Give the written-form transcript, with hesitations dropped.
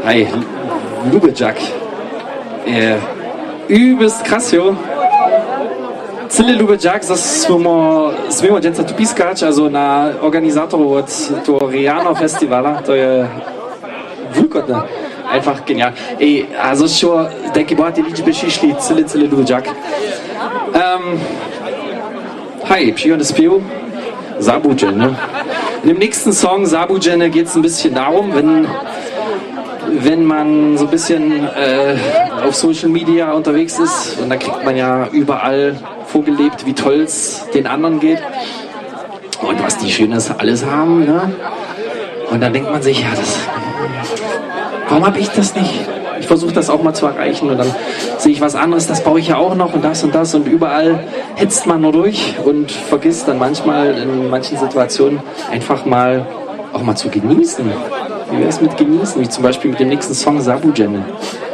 Hi, Lubejak. Übelst krass, jo. Cyle Lubejak, smo djenca tu piskać, also na organizator od to Riano Festivala, to je wulkotne. Einfach genial. Ej, also schon, denke ich, die Liebe przyszli, cyle Lubejak. Hi, przyjąłem Spiel. Sabudjen, ne? In dem nächsten Song, Sabudjen, geht es ein bisschen darum, wenn man so ein bisschen auf Social Media unterwegs ist, und da kriegt man ja überall vorgelebt, wie toll es den anderen geht und was die Schönes alles haben, ne? Und dann denkt man sich, ja, warum habe ich das nicht? Ich versuche das auch mal zu erreichen und dann sehe ich was anderes, das baue ich ja auch noch und das und überall hetzt man nur durch und vergisst dann manchmal in manchen Situationen einfach mal auch mal zu genießen. Wie wäre es mit genießen? Wie zum Beispiel mit dem nächsten Song Sabudjen.